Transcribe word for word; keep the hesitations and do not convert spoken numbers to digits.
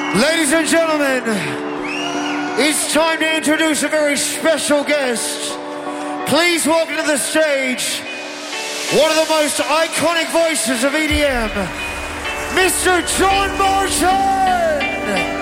Ladies and gentlemen, it's time to introduce a very special guest. Please welcome to the stage one of the most iconic voices of E D M, Mister John Martin!